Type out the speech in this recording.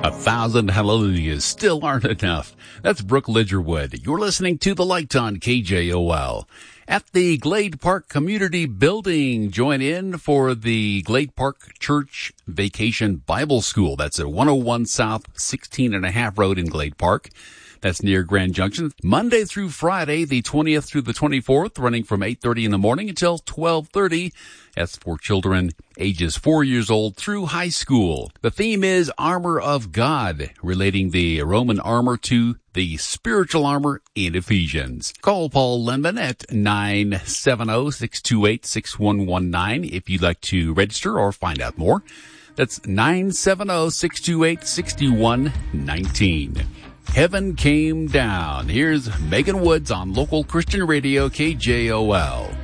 1,000 hallelujahs still aren't enough. That's Brooke Lidgerwood. You're listening to The Light on KJOL. At the Glade Park Community Building, join in for the Glade Park Church Vacation Bible School. That's at 101 South 16 and a half Road in Glade Park. That's near Grand Junction. Monday through Friday, the 20th through the 24th, running from 8:30 in the morning until 12:30. That's for children ages 4 years old through high school. The theme is Armor of God, relating the Roman armor to the spiritual armor in Ephesians. Call Paul Lindman at 970-628-6119 if you'd like to register or find out more. That's 970-628-6119. Heaven Came Down. Here's Megan Woods on local Christian radio KJOL.